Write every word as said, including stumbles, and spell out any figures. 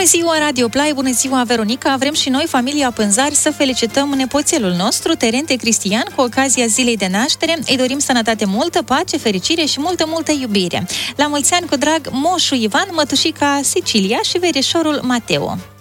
ziua, Radio Play, bună ziua, Veronica! Vrem și noi, familia Pânzari, să felicităm nepoțelul nostru, Terente Cristian, cu ocazia zilei de naștere. Îi dorim sănătate multă, pace, fericire și multă, multă iubire. La mulți ani cu drag, moșul Ivan, mătușica Sicilia și verișorul Mateo.